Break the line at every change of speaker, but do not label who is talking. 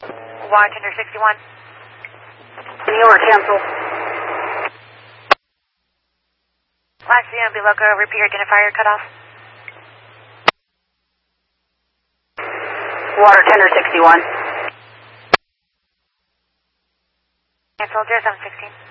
Water Tender 61.
New York, cancel.
Last CMB loco, repeat your identifier cutoff.
Water Tender 61.
Cancel 0716.